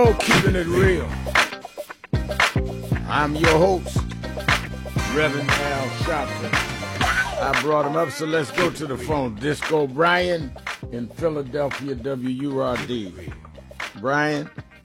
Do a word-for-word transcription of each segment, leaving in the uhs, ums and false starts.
Oh, keeping it real. I'm your host, Reverend Al Sharpton. I brought him up, so let's go to the phone. Disco Brian in Philadelphia, W U R D. Brian?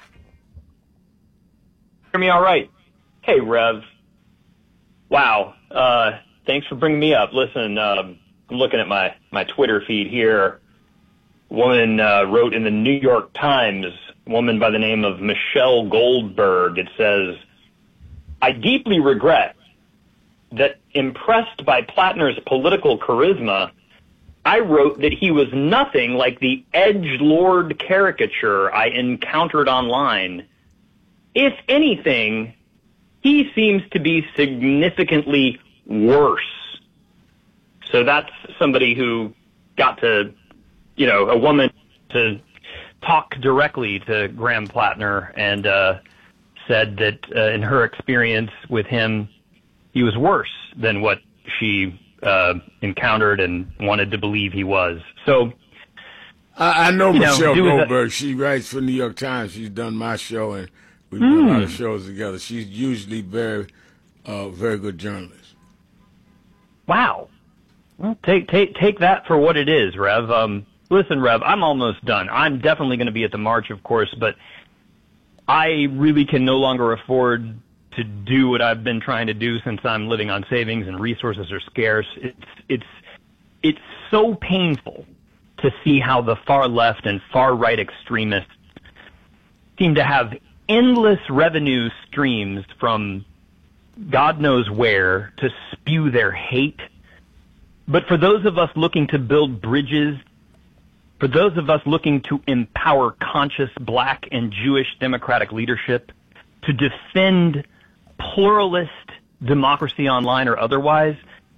Hear me all right? Hey, Rev. Wow. Uh, thanks for bringing me up. Listen, um, I'm looking at my, my Twitter feed here. A woman uh, wrote in the New York Times, a woman by the name of Michelle Goldberg. It says, I deeply regret that impressed by Plattner's political charisma, I wrote that he was nothing like the edgelord caricature I encountered online. If anything, he seems to be significantly worse. So that's somebody who got to, you know, a woman to talk directly to Graham Plattner and uh, said that uh, in her experience with him, he was worse than what she uh, encountered and wanted to believe he was. So I, I know Michelle know, Goldberg. She writes for New York Times. She's done my show, and we've done mm. a lot of shows together. She's usually very, uh, very good journalist. Wow. Well, take take take that for what it is, Rev. Um, listen, Rev, I'm almost done. I'm definitely going to be at the march, of course, but I really can no longer afford to do what I've been trying to do since I'm living on savings and resources are scarce. It's it's it's so painful to see how the far left and far right extremists seem to have endless revenue streams from God knows where to spew their hate. But for those of us looking to build bridges, for those of us looking to empower conscious black and Jewish democratic leadership, to defend pluralist democracy online or otherwise,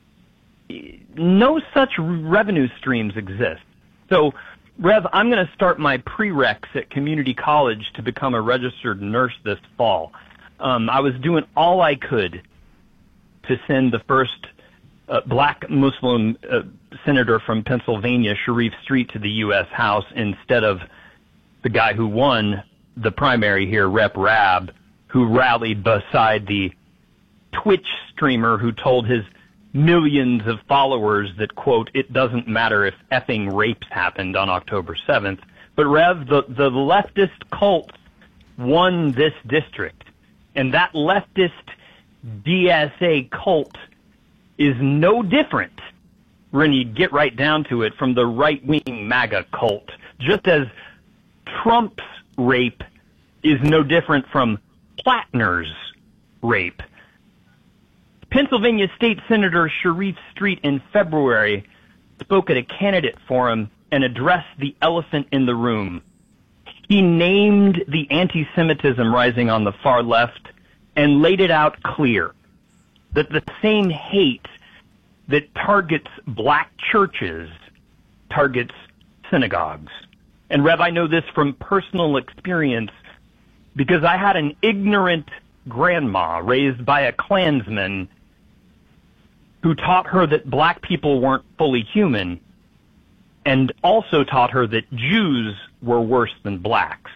no such revenue streams exist. So, Rev, I'm going to start my prereqs at community college to become a registered nurse this fall. Um, I was doing all I could to send the first uh, black Muslim uh, senator from Pennsylvania, Sharif Street, to the U S House instead of the guy who won the primary here, Rep Rabb, who rallied beside the Twitch streamer who told his millions of followers that, quote, it doesn't matter if effing rapes happened on October seventh. But, Rev, the, the leftist cult won this district. And that leftist D S A cult is no different, when you get right down to it, from the right-wing MAGA cult. Just as Trump's rape is no different from Plattner's rape. Pennsylvania State Senator Sharif Street in February spoke at a candidate forum and addressed the elephant in the room. He named the anti-Semitism rising on the far left and laid it out clear that the same hate that targets black churches targets synagogues. And Rev, I know this from personal experience because I had an ignorant grandma raised by a Klansman who taught her that black people weren't fully human and also taught her that Jews were worse than blacks.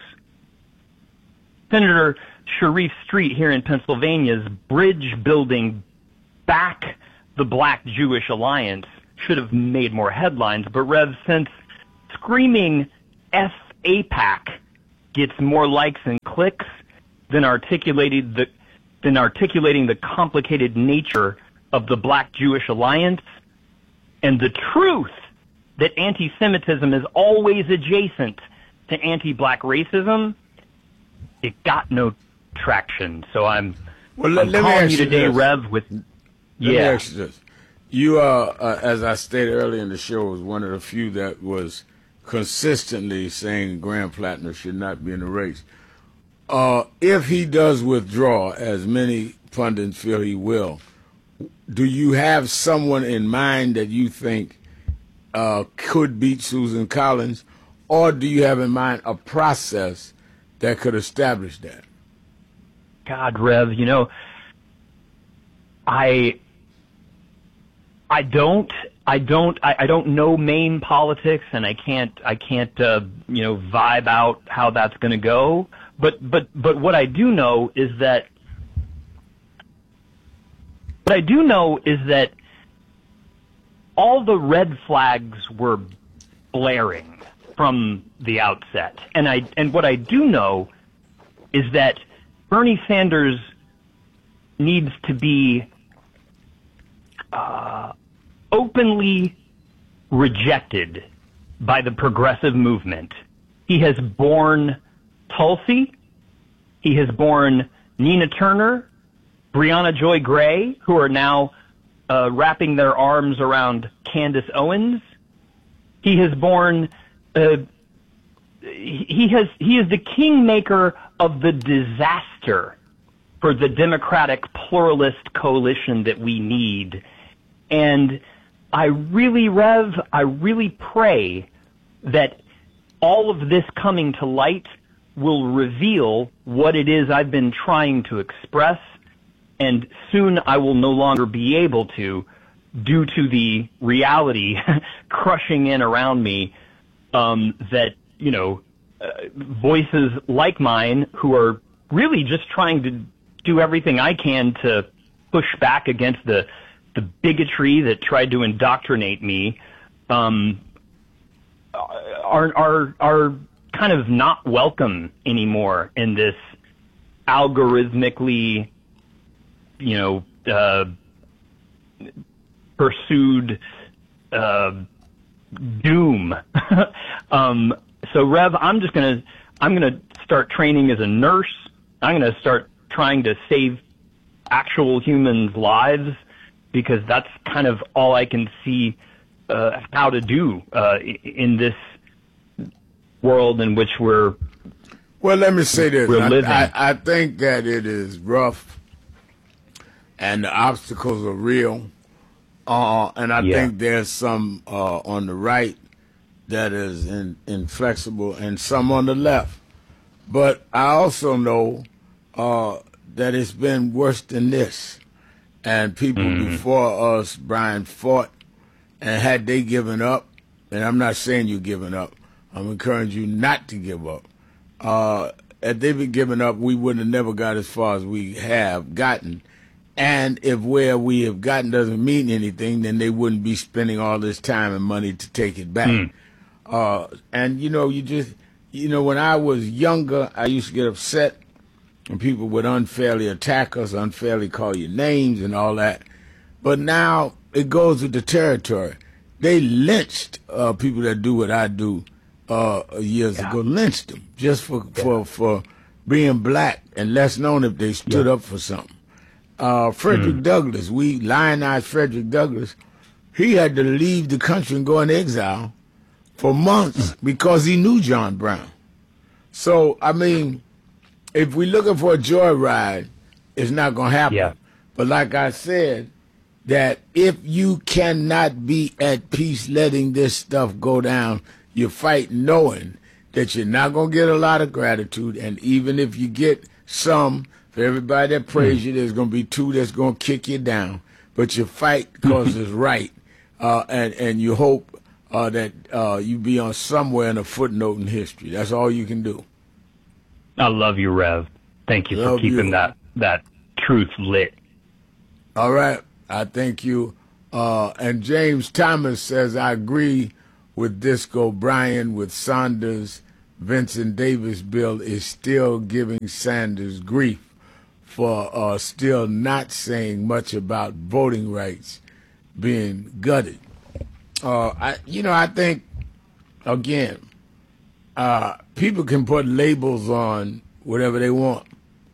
Senator Sharif Street here in Pennsylvania's bridge building back the Black-Jewish alliance should have made more headlines, but Rev, since screaming F AIPAC gets more likes and clicks than articulated the than articulating the complicated nature of the Black-Jewish alliance and the truth that anti-Semitism is always adjacent to anti-black racism, it got no traction. So I'm, well, let, I'm let calling you you today, this. Rev, with let yeah. me ask you this. You, uh, uh, as I stated earlier in the show, was one of the few that was consistently saying Graham Plattner should not be in the race. Uh, if he does withdraw, as many pundits feel he will, do you have someone in mind that you think uh, could beat Susan Collins, or do you have in mind a process that could establish that? God, Rev, you know, I, I don't, I don't, I, I don't know Maine politics, and I can't, I can't, uh, you know, vibe out how that's going to go. but but but what I do know is that what I do know is that all the red flags were blaring from the outset, and I and what I do know is that Bernie Sanders needs to be uh, openly rejected by the progressive movement. He has borne Tulsi, he has borne Nina Turner, Breonna Joy Gray, who are now uh, wrapping their arms around Candace Owens. He has borne, uh, he has, he is the kingmaker of the disaster for the Democratic pluralist coalition that we need. And I really, Rev, I really pray that all of this coming to light will reveal what it is I've been trying to express, and soon I will no longer be able to, due to the reality crushing in around me, um, that, you know, uh, voices like mine who are really just trying to do everything I can to push back against the the bigotry that tried to indoctrinate me, um, are are are kind of not welcome anymore in this algorithmically, you know, uh, pursued uh, doom. um, so, Rev, I'm just gonna I'm gonna start training as a nurse. I'm gonna start trying to save actual humans' lives, because that's kind of all I can see uh, how to do uh, in this world in which we're Well, let me say this. we're I, living. I, I think that it is rough, and the obstacles are real, uh, and I Yeah. think there's some uh, on the right that is in, inflexible, and some on the left. But I also know uh, that it's been worse than this. And people Mm. before us, Brian, fought, and had they given up, and I'm not saying you're giving up, I'm encouraging you not to give up. Uh, had they been giving up, we would have never got as far as we have gotten. And if where we have gotten doesn't mean anything, then they wouldn't be spending all this time and money to take it back. Mm. Uh, and, you know, you just, you know, when I was younger, I used to get upset when people would unfairly attack us, unfairly call you names and all that. But now it goes with the territory. They lynched uh, people that do what I do uh, years Yeah. ago, lynched them just for, for, for being black and less known if they stood Yeah. up for something. Uh, Frederick Mm. Douglass, we lionized Frederick Douglass. He had to leave the country and go in exile for months because he knew John Brown. So, I mean, if we're looking for a joyride, it's not going to happen. Yeah. But like I said, that if you cannot be at peace letting this stuff go down, you fight knowing that you're not going to get a lot of gratitude. And even if you get some, for everybody that praise mm. you, there's going to be two that's going to kick you down. But you fight because it's right. Uh, and, and you hope uh, that uh, you be on somewhere in a footnote in history. That's all you can do. I love you, Rev. Thank you Love for keeping you. that that truth lit. All right. I thank you. Uh, and James Thomas says, I agree with Disco Brian, with Saunders. Vincent Davis bill is still giving Sanders grief for uh, still not saying much about voting rights being gutted. Uh, I, you know, I think, again, uh, people can put labels on whatever they want.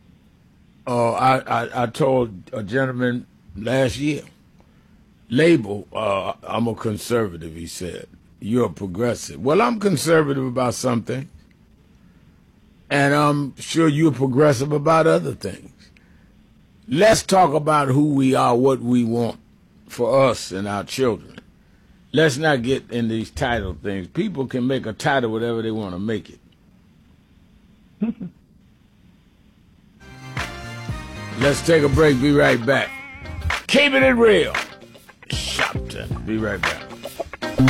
Uh, I, I, I told a gentleman last year, label, uh, I'm a conservative, he said. You're a progressive. Well, I'm conservative about some things, and I'm sure you're progressive about other things. Let's talk about who we are, what we want for us and our children. Let's not get in these title things. People can make a title whatever they want to make it. Let's take a break. Be right back. Keeping it real. Shopton. Be right back.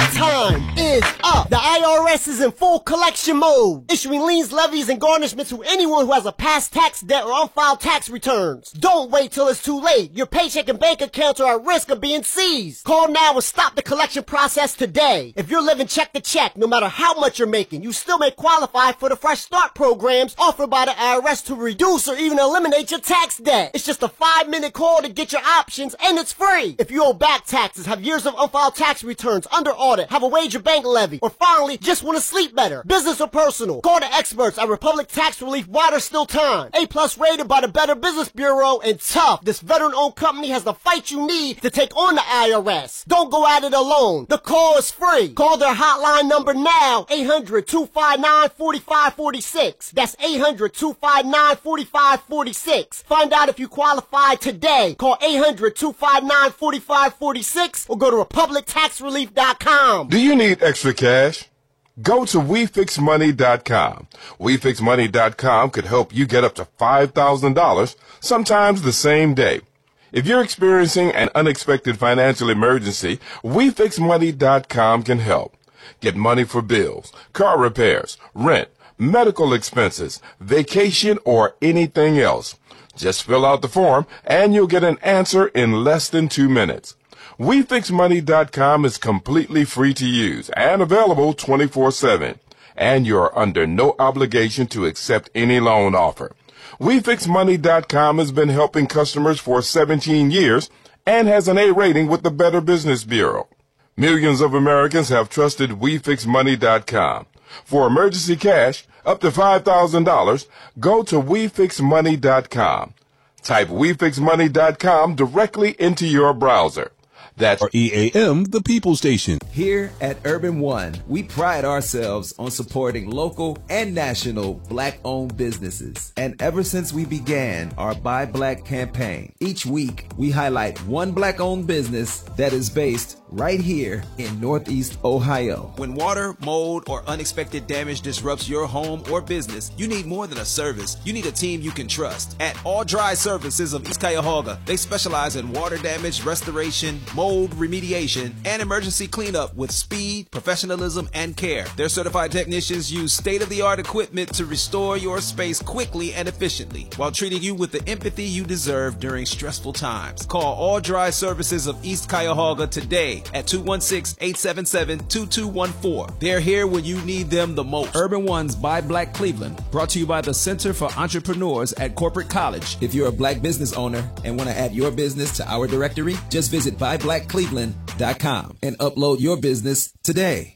time is up. The I R S is in full collection mode, issuing liens, levies, and garnishments to anyone who has a past tax debt or unfiled tax returns. Don't wait till it's too late. Your paycheck and bank accounts are at risk of being seized. Call now and stop the collection process today. If you're living check to check, no matter how much you're making, you still may qualify for the Fresh Start programs offered by the I R S to reduce or even eliminate your tax debt. It's just a five-minute call to get your options, and it's free. If you owe back taxes, have years of unfiled tax returns, under audit, have a wage or bank levy, or finally just want to sleep better, business or personal, call the experts at Republic Tax Relief while there's still time. A-plus rated by the Better Business Bureau, and tough. This veteran-owned company has the fight you need to take on the I R S. Don't go at it alone. The call is free. Call their hotline number now, eight hundred, two five nine, four five four six. That's eight hundred, two five nine, four five four six. Find out if you qualify today. Call eight hundred, two five nine, four five four six or go to republic tax relief dot com. Do you need extra cash? Go to we fix money dot com. we fix money dot com could help you get up to five thousand dollars, sometimes the same day. If you're experiencing an unexpected financial emergency, we fix money dot com can help. Get money for bills, car repairs, rent, medical expenses, vacation, or anything else. Just fill out the form and you'll get an answer in less than two minutes. we fix money dot com is completely free to use and available twenty-four seven. And you're under no obligation to accept any loan offer. we fix money dot com has been helping customers for seventeen years and has an A rating with the Better Business Bureau. Millions of Americans have trusted we fix money dot com. For emergency cash, up to five thousand dollars, go to we fix money dot com. Type we fix money dot com directly into your browser. That's E A M, the People Station. Here at Urban One, we pride ourselves on supporting local and national Black-owned businesses. And ever since we began our Buy Black campaign, each week we highlight one Black-owned business that is based right here in Northeast Ohio. When water, mold, or unexpected damage disrupts your home or business, you need more than a service. You need a team you can trust. At All Dry Services of East Cuyahoga, they specialize in water damage restoration, mold remediation, and emergency cleanup with speed, professionalism, and care. Their certified technicians use state-of-the-art equipment to restore your space quickly and efficiently while treating you with the empathy you deserve during stressful times. Call All Dry Services of East Cuyahoga today at two one six, eight seven seven, two two one four. They're here when you need them the most. Urban One's Buy Black Cleveland, brought to you by the Center for Entrepreneurs at Corporate College. If you're a Black business owner and want to add your business to our directory, just visit buy black cleveland dot com and upload your business today.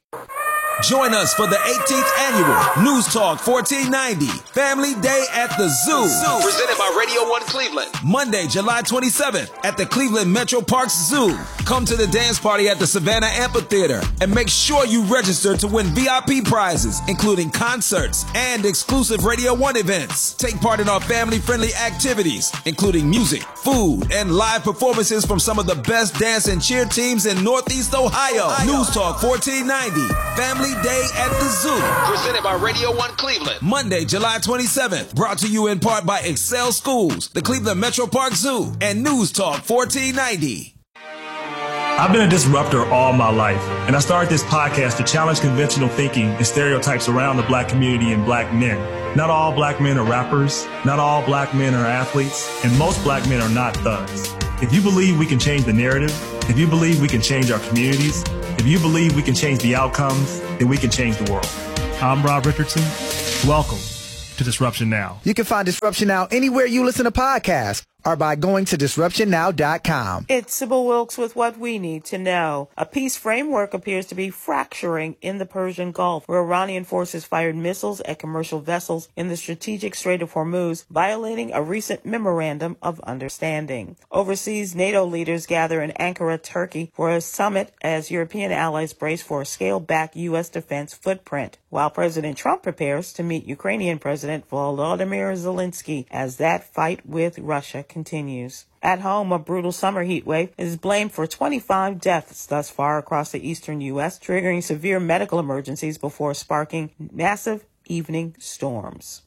Join us for the eighteenth annual News Talk fourteen ninety Family Day at the Zoo. Zoo. Presented by Radio One Cleveland. Monday, July twenty-seventh at the Cleveland Metro Parks Zoo. Come to the dance party at the Savannah Amphitheater and make sure you register to win V I P prizes, including concerts and exclusive Radio One events. Take part in our family-friendly activities, including music, food, and live performances from some of the best dance and cheer teams in Northeast Ohio. Ohio. News Talk fourteen ninety Family Day at the Zoo. Presented by Radio One Cleveland. Monday, July twenty-seventh. Brought to you in part by Excel Schools, the Cleveland Metro Park Zoo, and News Talk fourteen ninety. I've been a disruptor all my life, and I started this podcast to challenge conventional thinking and stereotypes around the Black community and Black men. Not all Black men are rappers, not all Black men are athletes, and most Black men are not thugs. If you believe we can change the narrative, if you believe we can change our communities, if you believe we can change the outcomes, then we can change the world. I'm Rob Richardson. Welcome to Disruption Now. You can find Disruption Now anywhere you listen to podcasts or by going to disruption now dot com. It's Sybil Wilkes with what we need to know. A peace framework appears to be fracturing in the Persian Gulf, where Iranian forces fired missiles at commercial vessels in the strategic Strait of Hormuz, violating a recent memorandum of understanding. Overseas, NATO leaders gather in Ankara, Turkey, for a summit as European allies brace for a scaled-back U S defense footprint, while President Trump prepares to meet Ukrainian President Volodymyr Zelensky as that fight with Russia continues. At home, a brutal summer heat wave is blamed for twenty-five deaths thus far across the eastern U S, triggering severe medical emergencies before sparking massive evening storms.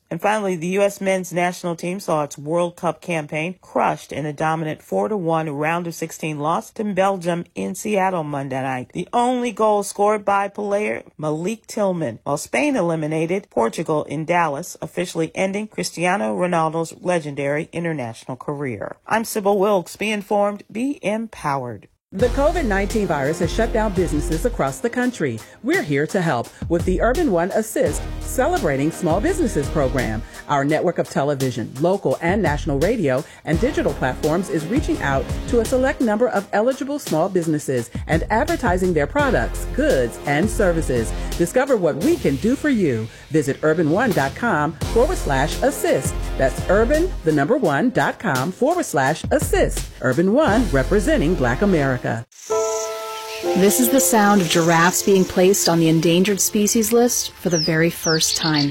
And finally, the U S men's national team saw its World Cup campaign crushed in a dominant four to one round of sixteen loss to Belgium in Seattle Monday night. The only goal scored by player Malik Tillman, while Spain eliminated Portugal in Dallas, officially ending Cristiano Ronaldo's legendary international career. I'm Sybil Wilkes. Be informed, be empowered. The COVID nineteen virus has shut down businesses across the country. We're here to help with the Urban One Assist Celebrating Small Businesses program. Our network of television, local and national radio, and digital platforms is reaching out to a select number of eligible small businesses and advertising their products, goods, and services. Discover what we can do for you. Visit urban1.com forward slash assist. That's urban, the number one, dot com forward slash assist. Urban One, representing Black America. This is the sound of giraffes being placed on the endangered species list for the very first time.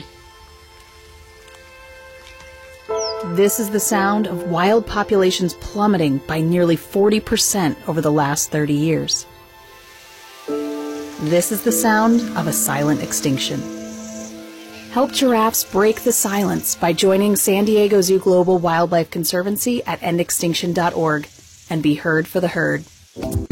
This is the sound of wild populations plummeting by nearly forty percent over the last thirty years. This is the sound of a silent extinction. Help giraffes break the silence by joining San Diego Zoo Global Wildlife Conservancy at end extinction dot org and be heard for the herd.